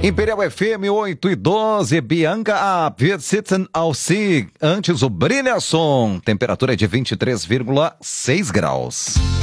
Imperial FM 8:12, Bianca ab, wir sitzen auf Sie. Antes o Brilhação, temperatura de 23,6 graus.